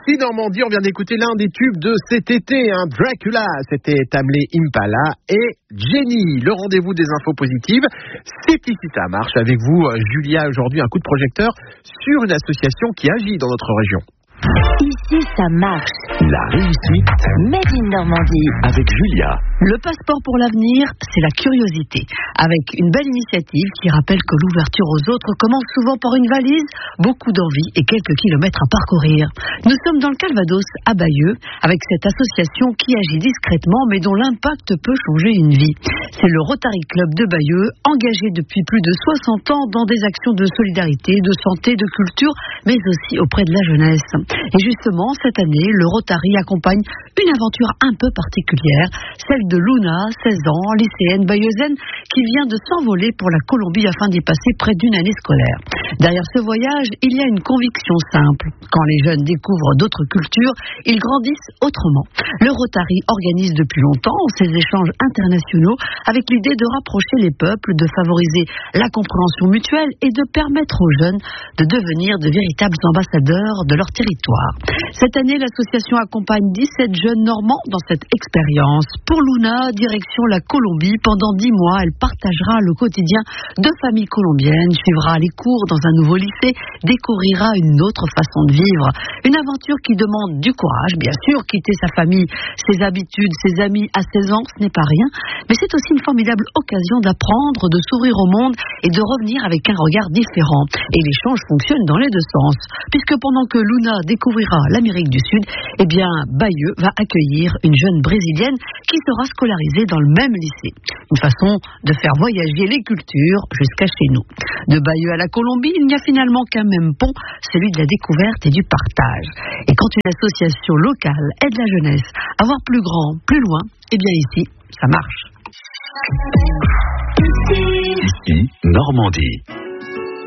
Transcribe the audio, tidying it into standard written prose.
Ici Normandie, on vient d'écouter l'un des tubes de cet été, Dracula. C'était Tamlé Impala et Jenny. Le rendez-vous des infos positives, c'est ici ça marche. Avec vous, Julia, aujourd'hui un coup de projecteur sur une association qui agit dans notre région. Ici ça marche. La réussite Made in Normandie. avec Julia. Le passeport pour l'avenir, c'est la curiosité. Avec une belle initiative qui rappelle que l'ouverture aux autres commence souvent par une valise, beaucoup d'envie et quelques kilomètres à parcourir. Nous sommes dans le Calvados, à Bayeux, avec cette association qui agit discrètement mais dont l'impact peut changer une vie. C'est le Rotary Club de Bayeux, engagé depuis plus de 60 ans dans des actions de solidarité, de santé, de culture, mais aussi auprès de la jeunesse. Et justement, cette année, le Rotary accompagne une aventure un peu particulière, celle de Luna, 16 ans, lycéenne bayeuxaine, qui vient de s'envoler pour la Colombie afin d'y passer près d'une année scolaire. Derrière ce voyage, il y a une conviction simple. Quand les jeunes découvrent d'autres cultures, ils grandissent autrement. Le Rotary organise depuis longtemps ces échanges internationaux avec l'idée de rapprocher les peuples, de favoriser la compréhension mutuelle et de permettre aux jeunes de devenir de véritables ambassadeurs de leur territoire. Cette année, l'association accompagne 17 jeunes normands dans cette expérience. Pour Luna, direction la Colombie. Pendant 10 mois, elle partagera le quotidien de familles colombiennes, suivra les cours dans un nouveau lycée, découvrira une autre façon de vivre. Une aventure qui demande du courage, bien sûr. Quitter sa famille, ses habitudes, ses amis à 16 ans, ce n'est pas rien. Mais c'est aussi une formidable occasion d'apprendre, de s'ouvrir au monde et de revenir avec un regard différent. Et l'échange fonctionne dans les deux sens. Puisque pendant que Luna découvrira l'Amérique du Sud, eh bien, Bayeux va accueillir une jeune brésilienne qui sera scolarisée dans le même lycée. Une façon de faire voyager les cultures jusqu'à chez nous. De Bayeux à la Colombie, il n'y a finalement qu'un même pont, celui de la découverte et du partage. Et quand une association locale aide la jeunesse à voir plus grand, plus loin, eh bien ici, ça marche. Ici, Normandie.